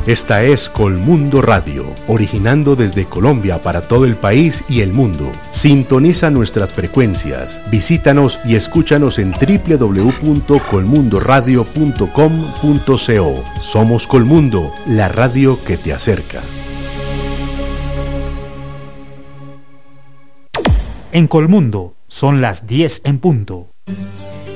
Esta es Colmundo Radio, originando desde Colombia para todo el país y el mundo. Sintoniza nuestras frecuencias, visítanos y escúchanos en www.colmundoradio.com.co. Somos Colmundo, la radio que te acerca. En Colmundo son las 10 en punto.